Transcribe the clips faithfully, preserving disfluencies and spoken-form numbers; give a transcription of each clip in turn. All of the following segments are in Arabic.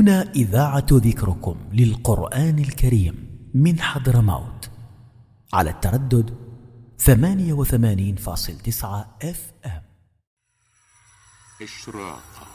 هنا إذاعة ذكركم للقرآن الكريم من حضرموت على التردد ثمانية وثمانين فاصل تسعة اف ام. إشراقة.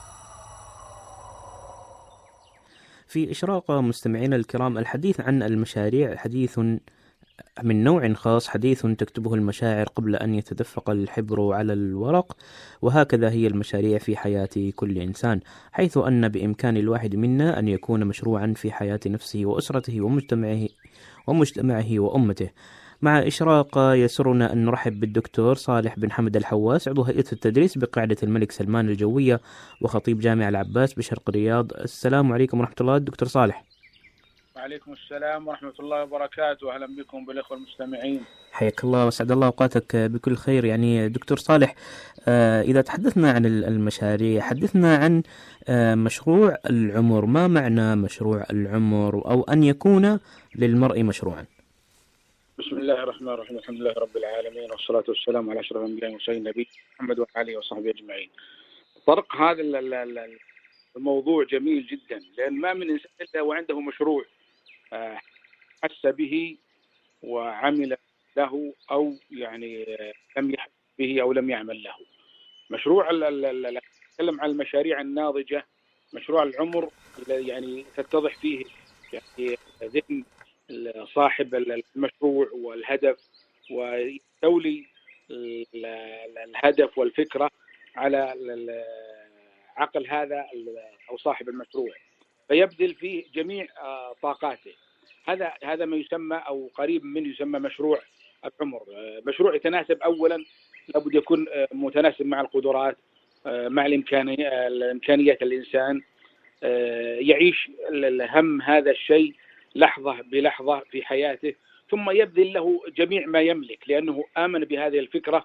في إشراقة مستمعينا الكرام، الحديث عن المشاريع حديث من نوع خاص، حديث تكتبه المشاعر قبل أن يتدفق الحبر على الورق، وهكذا هي المشاريع في حياة كل إنسان، حيث أن بإمكان الواحد منا أن يكون مشروعا في حياة نفسه وأسرته ومجتمعه ومجتمعه وأمته. مع إشراقة يسرنا أن نرحب بالدكتور صالح بن حمد الحواس، عضو هيئة التدريس بقاعدة الملك سلمان الجوية وخطيب جامع العباس بشرق الرياض. السلام عليكم ورحمة الله دكتور صالح. وعليكم السلام ورحمة الله وبركاته، أهلا بكم بالإخوة المستمعين. حياك الله وسعد الله أوقاتك بكل خير. يعني دكتور صالح، إذا تحدثنا عن المشاريع حدثنا عن مشروع العمر. ما معنى مشروع العمر، أو أن يكون للمرء مشروعا؟ بسم الله الرحمن الرحيم، الحمد لله رب العالمين، والصلاة والسلام على أشرف الأنبياء والمرسلين نبي محمد وعلى آله وصحبه أجمعين. طرق هذا الموضوع جميل جدا، لأن ما من إنسان إلا وعنده مشروع حس به وعمل له، أو يعني لم يحس به أو لم يعمل له. مشروع نتكلم عن المشاريع الناضجة، مشروع العمر يعني تتضح فيه يعني ذهن صاحب المشروع والهدف، ويستولي الهدف والفكرة على عقل هذا أو صاحب المشروع، فيبذل فيه جميع طاقاته. هذا هذا ما يسمى أو قريب من يسمى مشروع العمر. مشروع يتناسب أولا، لابد يكون متناسب مع القدرات، مع الإمكانيات الإنسان، يعيش هم هذا الشيء لحظة بلحظة في حياته، ثم يبذل له جميع ما يملك لأنه آمن بهذه الفكرة،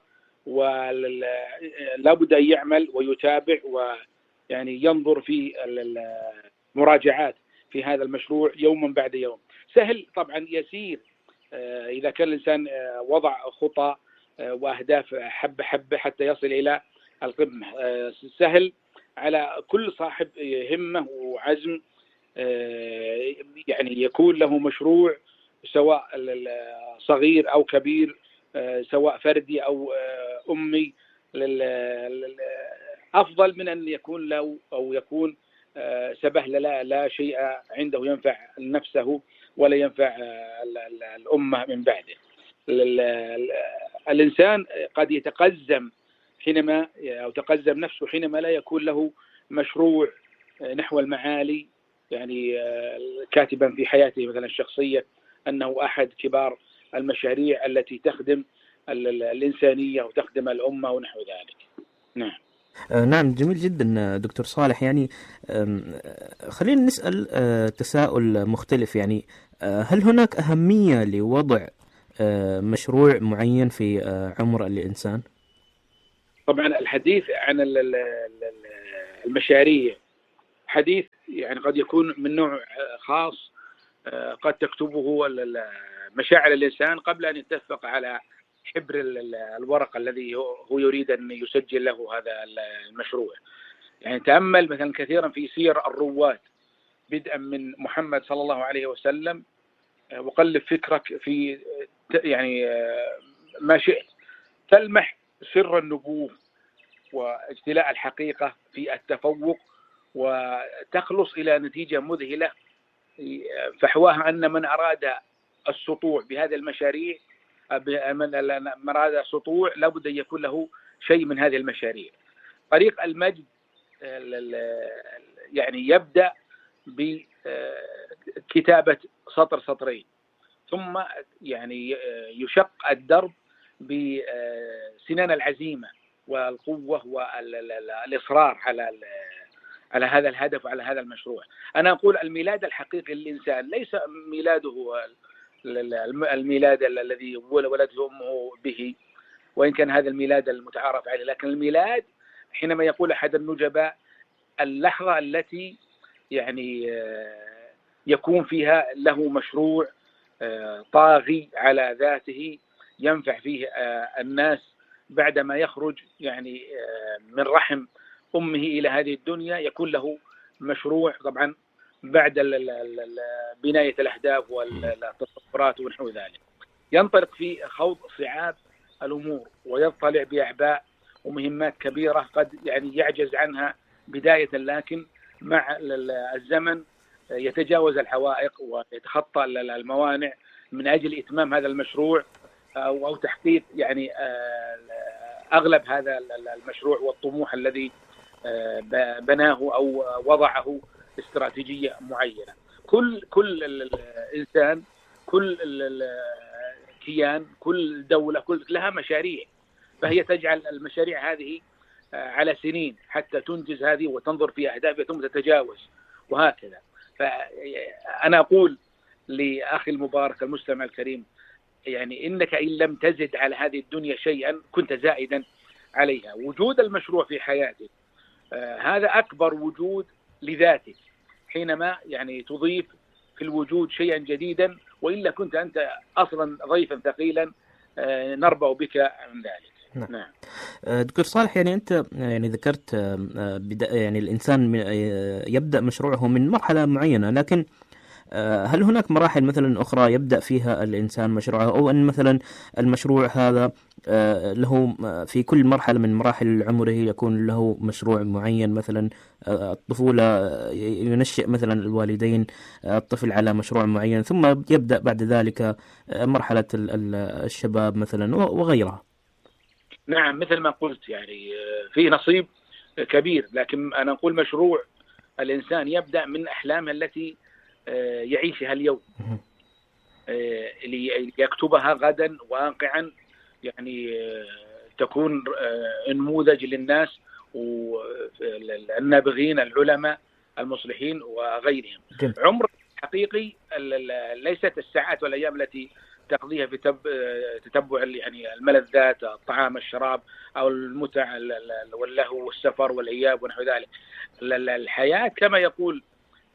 ولابد أن يعمل ويتابع ويعني ينظر في المراجعات في هذا المشروع يوما بعد يوم. سهل طبعا يسير إذا كان الإنسان وضع خطى وأهداف حبة حبة حتى يصل إلى القمة. سهل على كل صاحب همة وعزم يعني يكون له مشروع، سواء صغير أو كبير، سواء فردي أو أمي، أفضل من أن يكون له أو يكون سبهل لا لا شيء عنده ينفع نفسه ولا ينفع الأمة من بعده. الإنسان قد يتقزم حينما أو تقزم نفسه حينما لا يكون له مشروع نحو المعالي، يعني كاتبا في حياته مثلا الشخصية أنه أحد كبار المشاريع التي تخدم الإنسانية وتخدم الأمة ونحو ذلك. نعم. نعم، جميل جدا دكتور صالح. يعني خلينا نسأل تساؤل مختلف، يعني هل هناك أهمية لوضع مشروع معين في عمر الإنسان؟ طبعا الحديث عن المشاريع حديث يعني قد يكون من نوع خاص، قد تكتبه مشاعر الإنسان قبل أن يتفق على حبر الورق الذي هو يريد أن يسجل له هذا المشروع. يعني تأمل مثلا كثيرا في سير الرواد بدءا من محمد صلى الله عليه وسلم، وقلب فكرك في يعني ما شئت، تلمح سر النبوة واجتلاء الحقيقة في التفوق، وتخلص إلى نتيجة مذهلة فحواها أن من أراد السطوع بهذه المشاريع، من أراد السطوع لابد أن يكون له شيء من هذه المشاريع. طريق المجد يعني يبدأ بكتابة سطر سطرين، ثم يعني يشق الدرب بسنان العزيمة والقوة والإصرار على على هذا الهدف وعلى هذا المشروع. أنا أقول الميلاد الحقيقي للإنسان ليس ميلاده الميلاد الذي ولدته أمه به، وإن كان هذا الميلاد المتعارف عليه، لكن الميلاد حينما يقول أحد النجباء اللحظة التي يعني يكون فيها له مشروع طاغي على ذاته ينفع فيه الناس بعدما يخرج يعني من رحم أمه إلى هذه الدنيا، يكون له مشروع طبعا بعد بناية الأهداف والتصورات ونحو ذلك، ينطلق في خوض صعاب الأمور ويطلع بأعباء ومهمات كبيرة قد يعني يعجز عنها بداية، لكن مع الزمن يتجاوز الحوائق ويتخطى الموانع من أجل إتمام هذا المشروع أو تحقيق يعني أغلب هذا المشروع والطموح الذي بناه أو وضعه استراتيجية معينة. كل كل الإنسان، كل الكيان، كل دولة كل لها مشاريع، فهي تجعل المشاريع هذه على سنين حتى تنجز هذه وتنظر في أهدافها ثم تتجاوز وهكذا. فأنا أقول لأخي المبارك المستمع الكريم، يعني إنك إن لم تزد على هذه الدنيا شيئا كنت زائدا عليها. وجود المشروع في حياتك آه هذا أكبر وجود لذاتك، حينما يعني تضيف في الوجود شيئا جديدا، وإلا كنت أنت أصلا ضيفا ثقيلا آه نربأ بك من ذلك. نعم. نعم. دكتور صالح، يعني أنت يعني ذكرت يعني الإنسان يبدأ مشروعه من مرحلة معينة، لكن هل هناك مراحل مثلا أخرى يبدأ فيها الإنسان مشروعه، أو أن مثلا المشروع هذا له في كل مرحلة من مراحل عمره يكون له مشروع معين؟ مثلا الطفولة ينشئ مثلا الوالدين الطفل على مشروع معين، ثم يبدأ بعد ذلك مرحلة الشباب مثلا وغيرها. نعم، مثل ما قلت يعني في نصيب كبير، لكن أنا أقول مشروع الإنسان يبدأ من أحلامه التي يعيشها اليوم، ليكتبها غدا واقعا، يعني تكون نموذج للناس والنابغين العلماء المصلحين وغيرهم. عمر حقيقي ليست الساعات والأيام التي تقضيها في تتبع يعني الملذات، الطعام الشراب أو المتع واللهو والسفر والإياب ونحو ذلك. الحياة كما يقول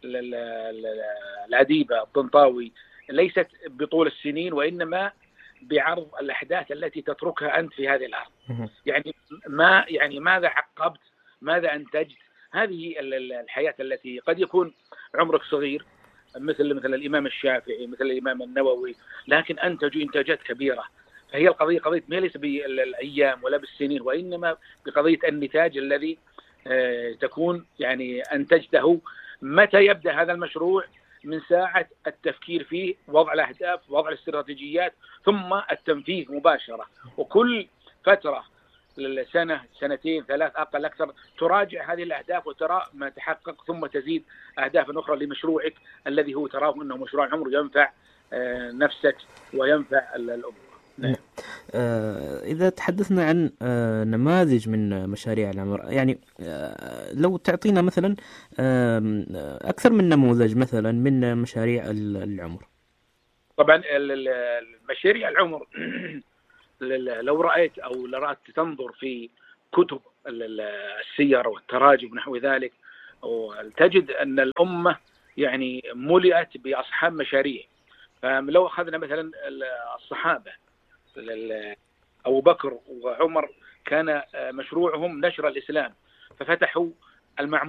الأديب الطنطاوي ليست بطول السنين، وإنما بعرض الأحداث التي تتركها أنت في هذه الأرض. يعني ما يعني ماذا عقبت، ماذا أنتجت. هذه الحياة التي قد يكون عمرك صغير مثل مثل الإمام الشافعي، مثل الإمام النووي، لكن أنتجوا إنتاجات كبيرة. فهي القضية قضية ما ليس بالأيام ولا بالسنين، وإنما بقضية النتاج الذي تكون يعني أنتجته. متى يبدأ هذا المشروع؟ من ساعة التفكير فيه، وضع الأهداف، وضع الاستراتيجيات، ثم التنفيذ مباشرة. وكل فترة سنة سنتين ثلاث أقل أكثر تراجع هذه الأهداف وترى ما تحقق، ثم تزيد أهداف أخرى لمشروعك الذي هو تراه أنه مشروع عمر ينفع نفسك وينفع الأمة. نعم. آه إذا تحدثنا عن آه نماذج من مشاريع العمر، يعني آه لو تعطينا مثلا آه أكثر من نموذج مثلا من مشاريع العمر. طبعا مشاريع العمر لو رأيت أو لرأت تنظر في كتب السير والتراجم ونحو ذلك، تجد أن الأمة يعني ملئت بأصحاب مشاريع. فلو أخذنا مثلا الصحابة، أبو بكر وعمر كان مشروعهم نشر الإسلام، ففتحوا المعمورية